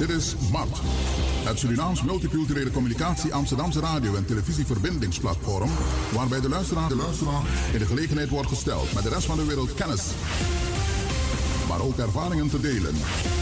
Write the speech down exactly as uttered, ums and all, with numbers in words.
Dit is M A R T, het Surinaams Multiculturele Communicatie Amsterdamse radio- en televisieverbindingsplatform, waarbij de luisteraar, de luisteraar in de gelegenheid wordt gesteld met de rest van de wereld kennis, maar ook ervaringen te delen.